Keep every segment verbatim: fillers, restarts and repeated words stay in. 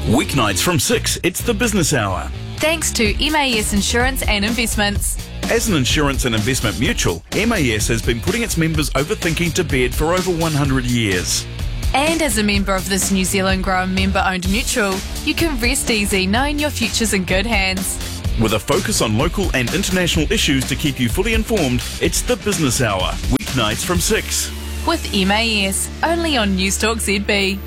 Weeknights from six, it's the Business Hour. Thanks to M A S Insurance and Investments. As an insurance and investment mutual, M A S has been putting its members overthinking to bed for over one hundred years. And as a member of this New Zealand grown member-owned mutual, you can rest easy knowing your future's in good hands. With a focus on local and international issues to keep you fully informed, it's the Business Hour, weeknights from six. With M A S, only on News Talk Z B.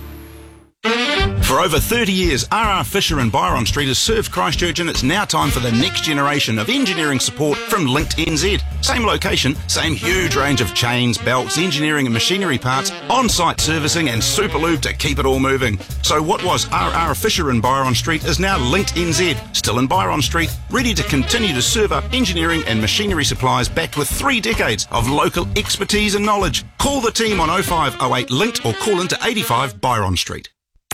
For over thirty years, R R Fisher and Byron Street has served Christchurch, and it's now time for the next generation of engineering support from Linked N Z. Same location, same huge range of chains, belts, engineering and machinery parts, on-site servicing and super lube to keep it all moving. So what was R R Fisher and Byron Street is now Linked N Z, still in Byron Street, ready to continue to serve up engineering and machinery supplies backed with three decades of local expertise and knowledge. Call the team on oh five oh eight Linked or call into eighty-five Byron Street.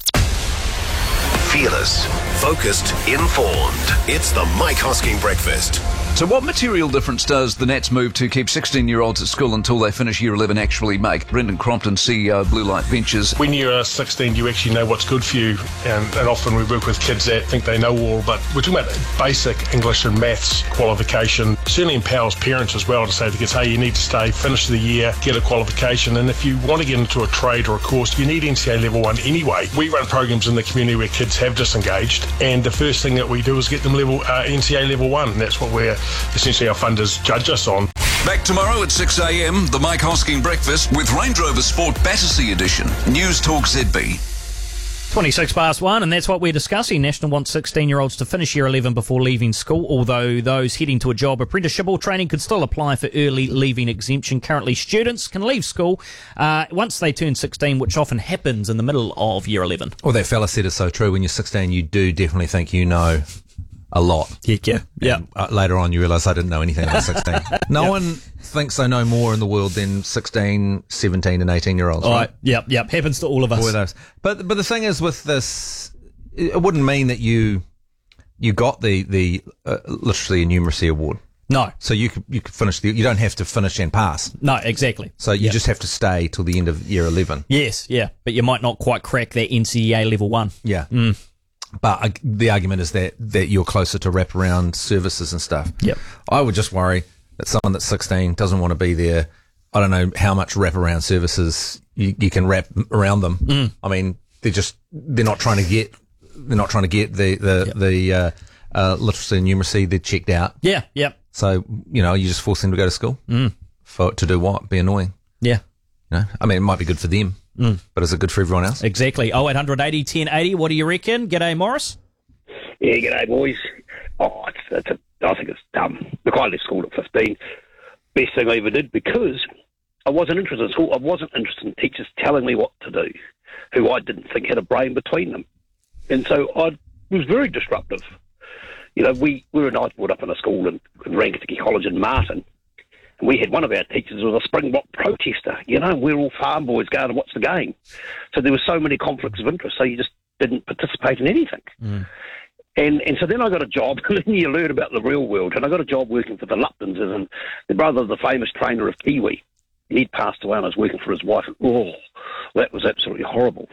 Fearless, focused, informed. It's the Mike Hosking Breakfast. So what material difference does the Nats move to keep sixteen-year-olds at school until they finish year eleven actually make? Brendan Crompton, C E O of Blue Light Ventures. When you're sixteen, you actually know what's good for you, and, and often we work with kids that think they know all, but we're talking about basic English and maths qualification. Certainly empowers parents as well to say to the kids, hey, you need to stay, finish the year, get a qualification, and if you want to get into a trade or a course, you need N C A level one anyway. We run programs in the community where kids have disengaged, and the first thing that we do is get them level uh, N C A level one, and that's what we're essentially our funders judge us on. Back tomorrow at six a.m, the Mike Hosking Breakfast with Range Rover Sport Battersea Edition. News Talk Z B. twenty-six past one, and that's what we're discussing. National wants sixteen-year-olds to finish year eleven before leaving school, although those heading to a job, apprenticeship or training could still apply for early leaving exemption. Currently, students can leave school uh, once they turn sixteen, which often happens in the middle of year eleven. Well, that fella said it's so true. When you're sixteen, you do definitely think you know a lot. Yeah, yeah. yeah. Uh, later on, you realise I didn't know anything at sixteen. No yep. one thinks they know more in the world than sixteen, seventeen and eighteen-year-olds, right? right? Yep, yep. Happens to all of us. All of those. But, but the thing is with this, it wouldn't mean that you you got the, the uh, literacy and numeracy award. No. So you could, you could finish the, you don't have to finish and pass. No, exactly. So you yep. just have to stay till the end of year eleven. Yes, yeah. But you might not quite crack that N C A level one. Yeah. Mm. But uh, the argument is that, that you're closer to wraparound services and stuff. Yep. I would just worry that someone that's sixteen doesn't want to be there. I don't know how much wraparound services you, you can wrap around them. Mm. I mean, they're just, they're not trying to get, they're not trying to get the, the, yep. the, uh, uh, literacy and numeracy. They're checked out. Yeah, yep. So, you know, you just force them to go to school mm. for, to do what? Be annoying. Yeah. You know? I mean, it might be good for them, mm. but is it good for everyone else? Exactly. oh eight hundred eighty ten eighty. What do you reckon? G'day, Morris. Yeah, g'day, boys. Oh, it's, it's a, I think it's dumb. Look, I left school at fifteen. Best thing I ever did, because I wasn't interested in school. I wasn't interested in teachers telling me what to do, who I didn't think had a brain between them. And so I was very disruptive. You know, we, we were I brought up in a school in, in Rankatiki College in Martin, and we had one of our teachers was a Springbok protester. You know, we were all farm boys going to watch the game. So there were so many conflicts of interest, so you just didn't participate in anything. Mm. And and so then I got a job, and then you learn about the real world, and I got a job working for the Luptons, and the brother of the famous trainer of Kiwi. He'd passed away, and I was working for his wife, and oh, that was absolutely horrible.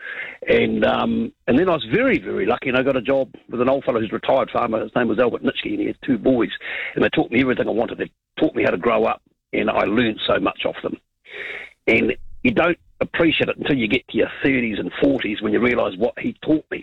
And um, and then I was very, very lucky, and I got a job with an old fellow who's a retired farmer. His name was Albert Nitschke, and he had two boys, and they taught me everything I wanted. They taught me how to grow up, and I learned so much off them. And you don't appreciate it until you get to your thirties and forties when you realise what he taught me.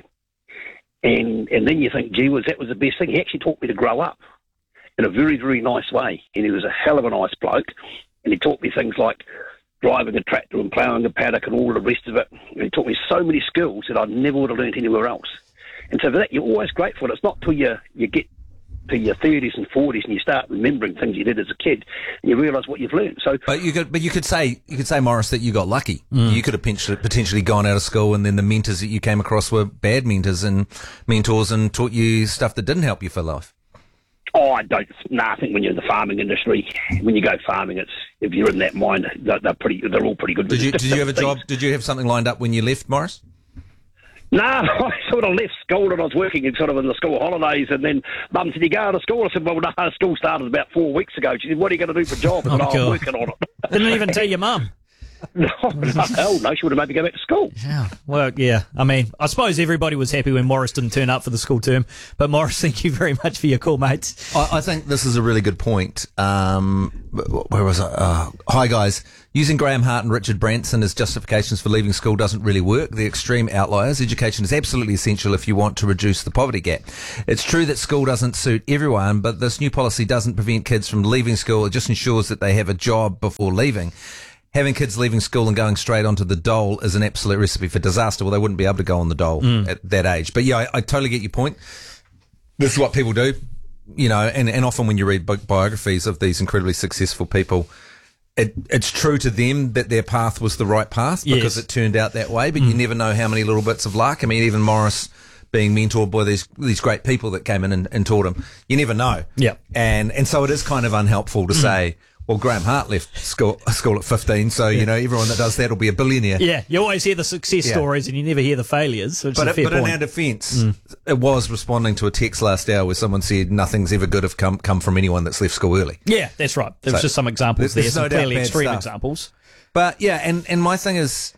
And and then you think, gee whiz, that was the best thing. He actually taught me to grow up in a very, very nice way. And he was a hell of a nice bloke. And he taught me things like driving a tractor and ploughing a paddock and all the rest of it. And he taught me so many skills that I never would have learnt anywhere else. And so for that, you're always grateful. It's not till you, you get to your thirties and forties and you start remembering things you did as a kid and you realise what you've learned. So, but you could, but you could say, you could say, Morris, that you got lucky. Mm. You could have potentially, potentially gone out of school, and then the mentors that you came across were bad mentors and mentors and taught you stuff that didn't help you for life. Oh, I don't. No, nah, I think when you're in the farming industry, when you go farming, it's if you're in that mind, they're, they're pretty. They're all pretty good. Did you? Did you have a job? Did you have something lined up when you left, Morris? No, I sort of left school and I was working in sort of in the school holidays, and then Mum said, you go to school? I said, well, no, school started about four weeks ago. She said, what are you going to do for a job? I said, oh, I'm working on it. Didn't even tell your mum. No, no, hell no, she would have made me go back to school. Yeah. Well, yeah. I mean, I suppose everybody was happy when Morris didn't turn up for the school term. But Morris, thank you very much for your call, mates. I, I think this is a really good point. Um, where was I? Uh, hi, guys. Using Graham Hart and Richard Branson as justifications for leaving school doesn't really work. The extreme outliers. Education is absolutely essential if you want to reduce the poverty gap. It's true that school doesn't suit everyone, but this new policy doesn't prevent kids from leaving school. It just ensures that they have a job before leaving. Having kids leaving school and going straight onto the dole is an absolute recipe for disaster. Well, they wouldn't be able to go on the dole mm. at that age. But yeah, I, I totally get your point. This is what people do, you know, and, and often when you read bi- biographies of these incredibly successful people, it, it's true to them that their path was the right path because yes. it turned out that way, but mm. you never know how many little bits of luck. I mean, even Morris being mentored by these these great people that came in and, and taught him, you never know. Yeah. And, and so it is kind of unhelpful to mm. say, well, Graham Hart left school, school at fifteen, so, yeah. you know, everyone that does that will be a billionaire. Yeah, you always hear the success yeah. stories and you never hear the failures, which but is a fair but point. in our defence, mm. it was responding to a text last hour where someone said nothing's ever good have come, come from anyone that's left school early. Yeah, that's right. There's so, just some examples there, some no clearly extreme stuff. examples. But, yeah, and, and my thing is,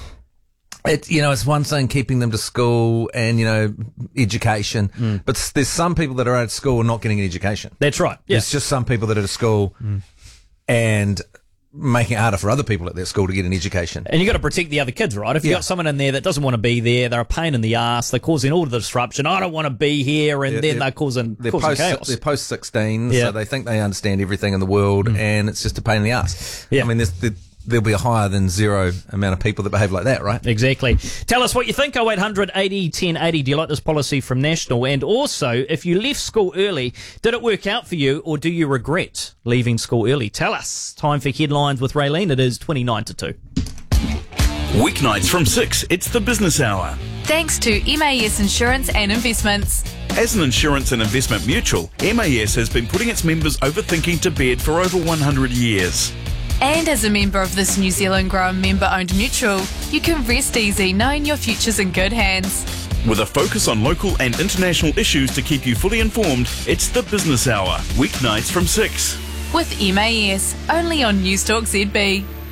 it, you know, it's one thing keeping them to school and, you know, education, mm. but there's some people that are at school and not getting an education. That's right. Yeah. There's just some people that are at school mm. and making it harder for other people at their school to get an education. And you've got to protect the other kids, right? If you've yeah. got someone in there that doesn't want to be there, they're a pain in the ass, they're causing all the disruption, I don't want to be here, and they're, then they're, they're causing, they're causing post, chaos. They're post sixteen, yeah. so they think they understand everything in the world, mm. and it's just a pain in the ass. Yeah. I mean, there's, there, there'll be a higher than zero amount of people that behave like that, right? Exactly. Tell us what you think, oh eight hundred eighty ten eighty. Do you like this policy from National? And also, if you left school early, did it work out for you, or do you regret leaving school early? Tell us. Time for headlines with Raylene. It is twenty-nine to two. Weeknights from six, it's the Business Hour. Thanks to M A S Insurance and Investments. As an insurance and investment mutual, M A S has been putting its members overthinking to bed for over one hundred years. And as a member of this New Zealand grown member-owned mutual, you can rest easy knowing your future's in good hands. With a focus on local and international issues to keep you fully informed, it's the Business Hour, weeknights from six. With M A S, only on Newstalk Z B.